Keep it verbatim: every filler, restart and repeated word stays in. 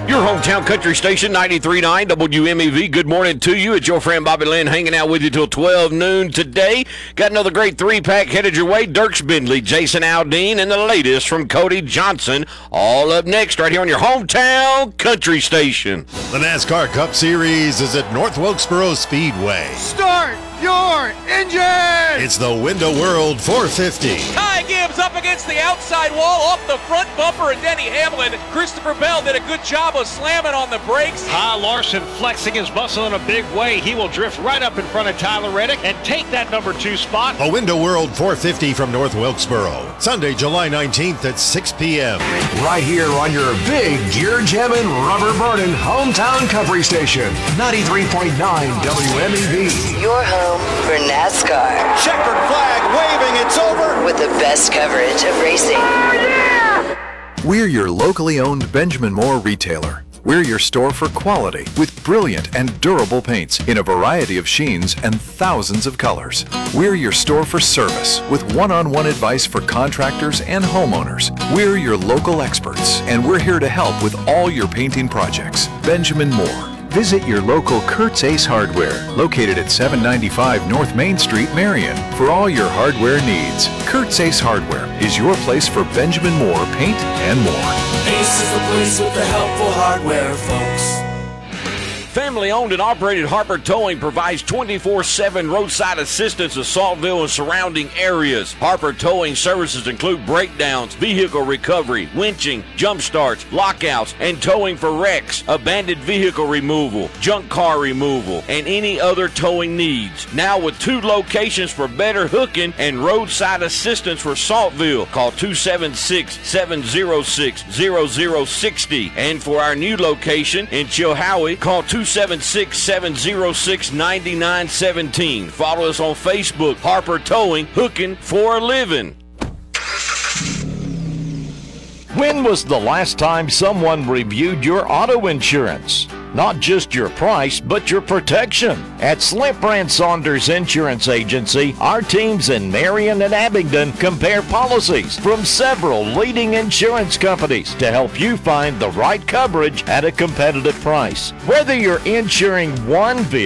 Your hometown country station, ninety-three point nine W M E V. Good morning to you. It's your friend Bobby Lynn hanging out with you till twelve noon today. Got another great three-pack headed your way. Dierks Bentley, Jason Aldean, and the latest from Cody Johnson. All up next right here on your hometown country station. The NASCAR Cup Series is at North Wilkesboro Speedway. Start your engine! It's the Window World four fifty. Ty Gibbs up against the outside wall, off the front bumper, and Denny Hamlin. Christopher Bell did a good job of slamming on the brakes. Kyle Larson flexing his muscle in a big way. He will drift right up in front of Tyler Reddick and take that number two spot. The Window World four fifty from North Wilkesboro. Sunday, July nineteenth at six p.m. Right here on your big gear jamming, rubber burning hometown country station. ninety-three point nine W M E V. Your home for NASCAR. Checkered flag waving, it's over. With the best coverage of racing. We're your locally owned Benjamin Moore retailer. We're your store for quality with brilliant and durable paints in a variety of sheens and thousands of colors. We're your store for service with one-on-one advice for contractors and homeowners. We're your local experts, and we're here to help with all your painting projects. Benjamin Moore. Visit your local Kurt's Ace Hardware, located at seven ninety-five North Main Street, Marion, for all your hardware needs. Kurt's Ace Hardware is your place for Benjamin Moore paint and more. Ace is the place with the helpful hardware, folks. Family owned and operated Harper Towing provides twenty-four seven roadside assistance to Saltville and surrounding areas. Harper Towing services include breakdowns, vehicle recovery, winching, jump starts, lockouts, and towing for wrecks, abandoned vehicle removal, junk car removal, and any other towing needs. Now with two locations for better hooking and roadside assistance for Saltville. Call two seven six, seven zero six, zero zero six zero. And for our new location in Chilhowie, call two seven six, seven zero six, nine nine one seven. Follow us on Facebook, Harper Towing, hooking for a living. When was the last time someone reviewed your auto insurance? Not just your price, but your protection. At Slimper and Saunders Insurance Agency, our teams in Marion and Abingdon compare policies from several leading insurance companies to help you find the right coverage at a competitive price. Whether you're insuring one vehicle